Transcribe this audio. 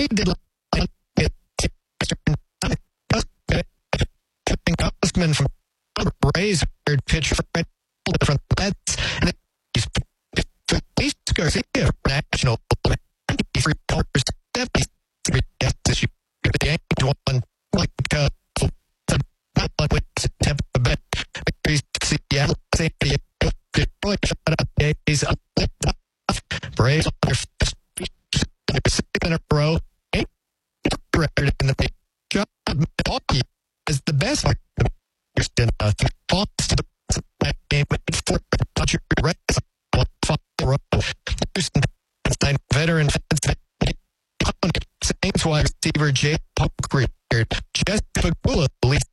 did Gusman from Rays pitch from the Mets, and then he's Luis Garcia for National. 23 hours, 73 this year. The Yankees won like Tampa Bay, Seattle, San Diego, Detroit, shut out the A's up the top. Braves on their sixth in a row. Record in the big job. Milwaukee is the best. Houston lost to the game for the country. Reds on 5 in a row. Houston veteran Saints wide receiver Jay Polk retired. Jesse Pagula, the least